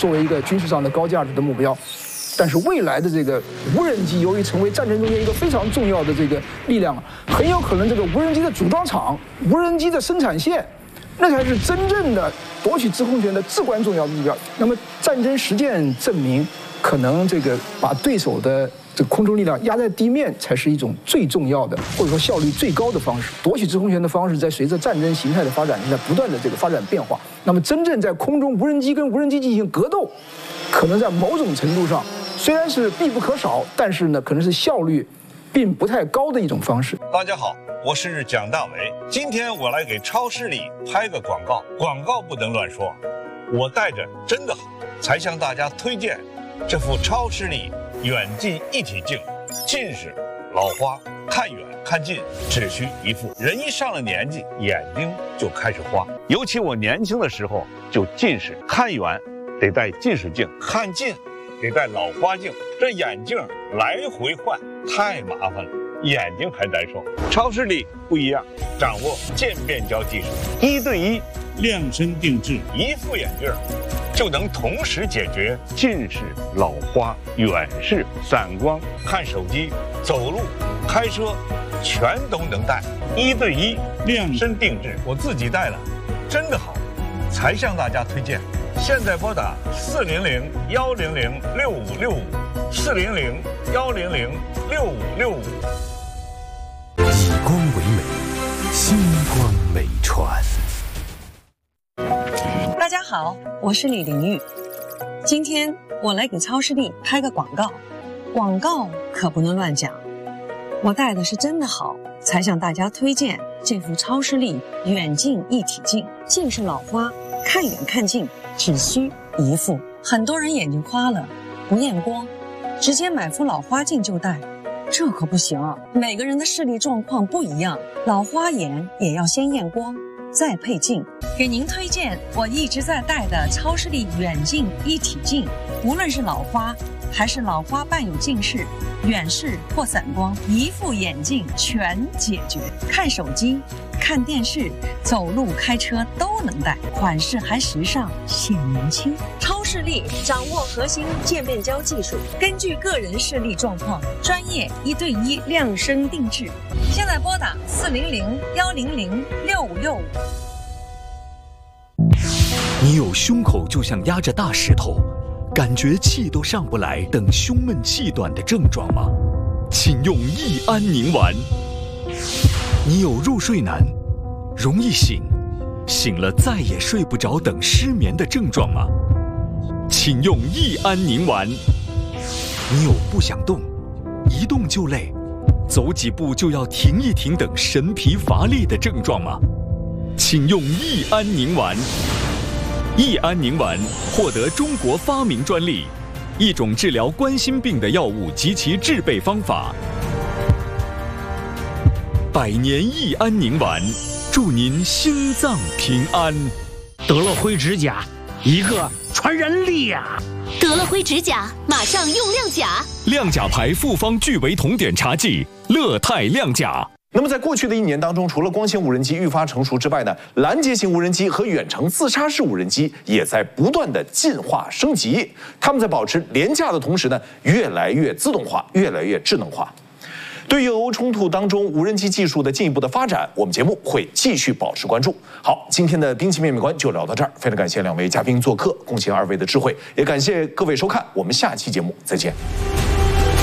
作为一个军事上的高价值的目标。但是未来的这个无人机，由于成为战争中间一个非常重要的这个力量，很有可能这个无人机的组装厂、无人机的生产线，那才是真正的夺取制空权的至关重要的目标。那么战争实践证明，可能这个把对手的这个空中力量压在地面，才是一种最重要的，或者说效率最高的方式。夺取制空权的方式，在随着战争形态的发展，在不断的这个发展变化。那么真正在空中无人机跟无人机进行格斗，可能在某种程度上虽然是必不可少，但是呢，可能是效率并不太高的一种方式。 大家好，我是蒋大为，今天我来给超视力拍个广告，广告不能乱说，我带着真的好，才向大家推荐这副超视力远近一体镜，近视、老花、看远看近只需一副。人一上了年纪，眼睛就开始花，尤其我年轻的时候就近视，看远得戴近视镜，看近得戴老花镜，这眼镜来回换太麻烦了，眼睛还难受。超视力不一样，掌握渐变焦技术，1对1量身定制，一副眼镜就能同时解决近视、老花、远视、散光、看手机、走路、开车，全都能戴。1对1量身定制，我自己戴了，真的好，才向大家推荐。现在拨打400-100-6565，400-100-6565。 以光为美，星光美传。 大家好，我是李玲玉。今天我来给超视力拍个广告，广告可不能乱讲。我带的是真的好，才向大家推荐这副超视力远近一体镜，近视老花，看远看近只需一副。很多人眼睛花了不验光，直接买副老花镜就戴，这可不行啊！每个人的视力状况不一样，老花眼也要先验光再配镜。给您推荐我一直在戴的超视力远近一体镜，无论是老花还是老花伴有近视、远视或散光，一副眼镜全解决。看手机、看电视、走路、开车都能戴，款式还时尚显年轻。超视力掌握核心渐变焦技术，根据个人视力状况，专业1对1量身定制。现在拨打400-100-6565。 你有胸口就像压着大石头，感觉气都上不来等胸闷气短的症状吗？请用益安宁丸。你有入睡难、容易醒、醒了再也睡不着等失眠的症状吗？请用益安宁丸。你有不想动、一动就累、走几步就要停一停等神疲乏力的症状吗？请用益安宁丸。益安宁丸获得中国发明专利，一种治疗冠心病的药物及其制备方法。100年益安宁丸，祝您心脏平安。 得了灰指甲，一个传染力呀！ 得了灰指甲，马上用亮甲。 亮甲牌复方聚维酮碘茶剂，乐泰亮甲。 那么在过去的1年当中，除了光纤无人机愈发成熟之外呢，拦截型无人机和远程自杀式无人机也在不断的进化升级。它们在保持廉价的同时呢，越来越自动化，越来越智能化。对于俄乌冲突当中无人机技术的进一步的发展，我们节目会继续保持关注。好，今天的兵器面面观就聊到这儿，非常感谢2位嘉宾做客，贡献2位的智慧，也感谢各位收看，我们下期节目再见。